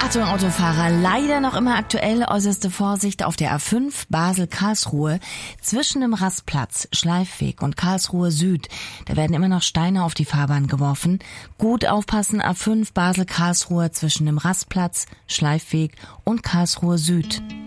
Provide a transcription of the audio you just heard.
Achtung, Autofahrer, leider noch immer aktuell, äußerste Vorsicht auf der A5 Basel-Karlsruhe zwischen dem Rastplatz, Schleifweg und Karlsruhe Süd. Da werden immer noch Steine auf die Fahrbahn geworfen. Gut aufpassen, A5 Basel-Karlsruhe zwischen dem Rastplatz, Schleifweg und Karlsruhe Süd.